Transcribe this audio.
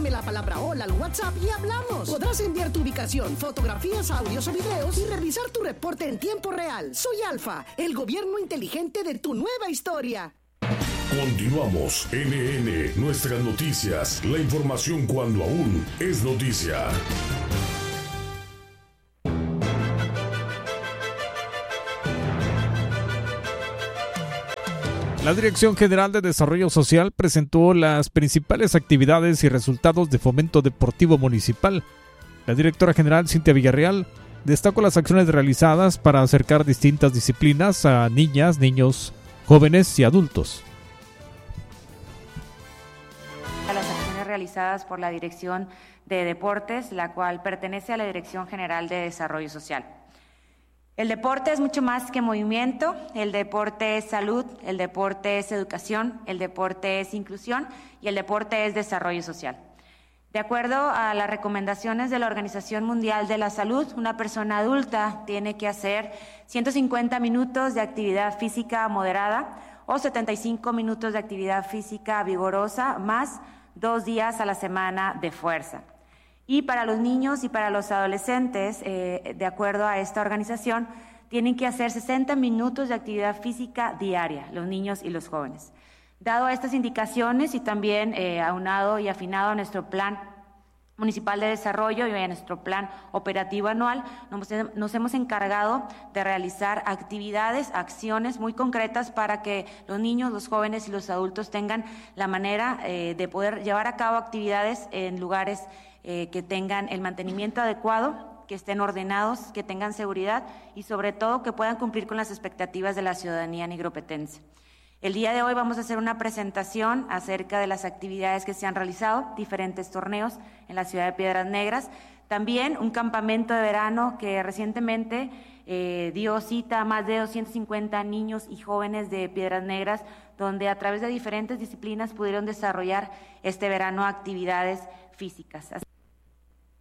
Mándame la palabra hola al WhatsApp y hablamos. Podrás enviar tu ubicación, fotografías, audios o videos y revisar tu reporte en tiempo real. Soy Alfa, el gobierno inteligente de tu nueva historia. Continuamos. NN, nuestras noticias. La información cuando aún es noticia. La Dirección General de Desarrollo Social presentó las principales actividades y resultados de fomento deportivo municipal. La directora general, Cintia Villarreal, destacó las acciones realizadas para acercar distintas disciplinas a niñas, niños, jóvenes y adultos. Las acciones realizadas por la Dirección de Deportes, la cual pertenece a la Dirección General de Desarrollo Social. El deporte es mucho más que movimiento, el deporte es salud, el deporte es educación, el deporte es inclusión y el deporte es desarrollo social. De acuerdo a las recomendaciones de la Organización Mundial de la Salud, una persona adulta tiene que hacer 150 minutos de actividad física moderada o 75 minutos de actividad física vigorosa más 2 días a la semana de fuerza. Y para los niños y para los adolescentes, de acuerdo a esta organización, tienen que hacer 60 minutos de actividad física diaria, los niños y los jóvenes. Dado estas indicaciones y también aunado y afinado a nuestro plan municipal de desarrollo y a nuestro plan operativo anual, nos hemos encargado de realizar actividades, acciones muy concretas para que los niños, los jóvenes y los adultos tengan la manera de poder llevar a cabo actividades en lugares que tengan el mantenimiento adecuado, que estén ordenados, que tengan seguridad y sobre todo que puedan cumplir con las expectativas de la ciudadanía nigropetense. El día de hoy vamos a hacer una presentación acerca de las actividades que se han realizado, diferentes torneos en la ciudad de Piedras Negras, también un campamento de verano que recientemente dio cita a más de 250 niños y jóvenes de Piedras Negras, donde a través de diferentes disciplinas pudieron desarrollar este verano actividades físicas.